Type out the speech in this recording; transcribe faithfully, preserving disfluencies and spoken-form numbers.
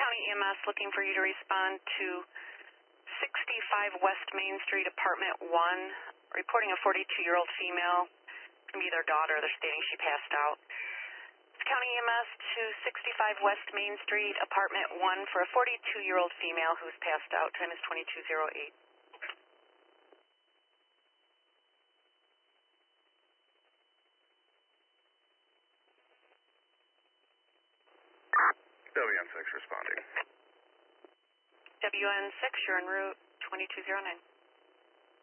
County E M S looking for you to respond to sixty-five West Main Street, Apartment one, reporting a forty-two-year-old female. It can be their daughter. They're stating she passed out. It's County E M S to sixty-five West Main Street, Apartment one, for a forty-two-year-old female who's passed out. Time is twenty-two oh eight. W N six responding. W N six, you're en route twenty-two oh nine.